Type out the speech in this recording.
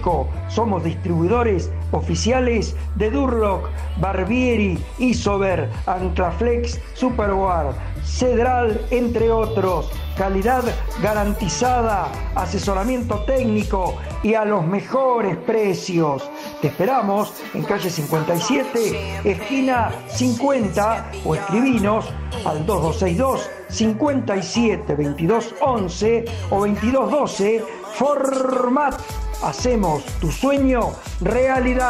Seco. Somos distribuidores oficiales de Durlock, Barbieri, Isover, Anclaflex, Superguard, Cedral, entre otros. Calidad garantizada, asesoramiento técnico y a los mejores precios. Te esperamos en calle 57, esquina 50, o escribinos al 2262 57 22 11 o 22 12. Format. Hacemos tu sueño realidad.